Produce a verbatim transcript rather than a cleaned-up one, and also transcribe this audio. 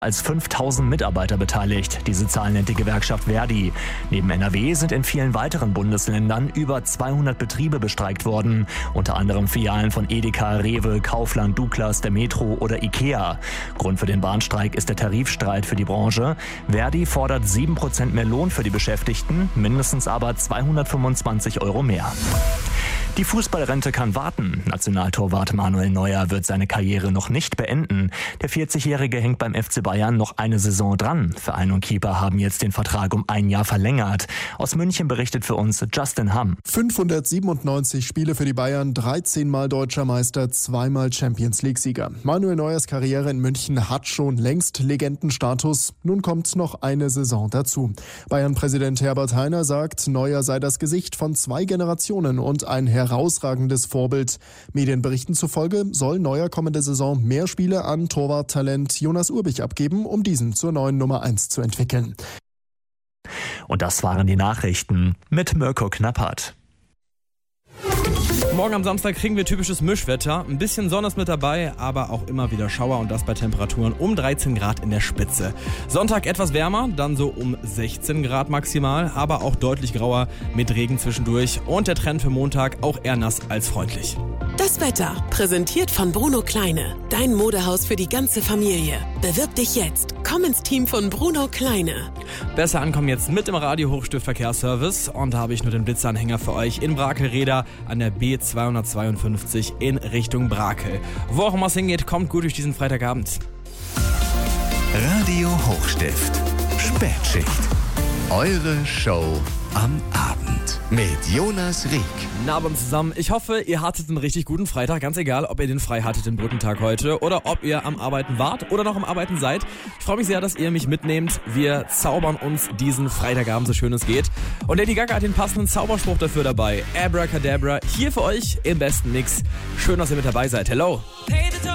als fünftausend Mitarbeiter beteiligt. Diese Zahl nennt die Gewerkschaft Verdi. Neben N R W sind in vielen weiteren Bundesländern über zweihundert Betriebe bestreikt worden. Unter anderem Filialen von Edeka, Rewe, Kaufland, Douglas, der Metro oder Ikea. Grund für den Bahnstreik ist der Tarifstreit für die Branche. Verdi fordert sieben Prozent mehr Lohn für die Beschäftigten, mindestens aber zweihundertfünfundzwanzig Euro mehr. Die Fußballrente kann warten. Nationaltorwart Manuel Neuer wird seine Karriere noch nicht beenden. Der vierzigjährige hängt beim F C Bayern noch eine Saison dran. Verein und Keeper haben jetzt den Vertrag um ein Jahr verlängert. Aus München berichtet für uns Justin Hamm. fünfhundertsiebenundneunzig Spiele für die Bayern, dreizehn Mal Deutscher Meister, zweimal Champions League-Sieger. Manuel Neuers Karriere in München hat schon längst Legendenstatus. Nun kommt noch eine Saison dazu. Bayern-Präsident Herbert Hainer sagt, Neuer sei das Gesicht von zwei Generationen und ein herausragendes Vorbild. Medienberichten zufolge soll Neuer kommende Saison mehr Spiele an Torwarttalent Jonas Urbich abgeben, um diesen zur neuen Nummer eins zu entwickeln. Und das waren die Nachrichten mit Mirko Knappert. Morgen am Samstag kriegen wir typisches Mischwetter. Ein bisschen Sonne ist mit dabei, aber auch immer wieder Schauer und das bei Temperaturen um dreizehn Grad in der Spitze. Sonntag etwas wärmer, dann so um sechzehn Grad maximal, aber auch deutlich grauer mit Regen zwischendurch. Und der Trend für Montag auch eher nass als freundlich. Das Wetter, präsentiert von Bruno Kleine. Dein Modehaus für die ganze Familie. Bewirb dich jetzt. Komm ins Team von Bruno Kleine. Besser ankommen jetzt mit dem Radio Hochstift Verkehrsservice. Und da habe ich nur den Blitzanhänger für euch in Brakel-Reda an der B zweihundertzweiundfünfzig in Richtung Brakel. Wo auch immer es hingeht, kommt gut durch diesen Freitagabend. Radio Hochstift. Spätschicht. Eure Show am Abend mit Jonas Rieck. Na, aber zusammen, ich hoffe, ihr hattet einen richtig guten Freitag, ganz egal, ob ihr den frei hattet, den Brückentag heute, oder ob ihr am Arbeiten wart oder noch am Arbeiten seid. Ich freue mich sehr, dass ihr mich mitnehmt. Wir zaubern uns diesen Freitagabend, so schön es geht. Und Lady Gaga hat den passenden Zauberspruch dafür dabei. Abracadabra, hier für euch im besten Mix. Schön, dass ihr mit dabei seid. Hello!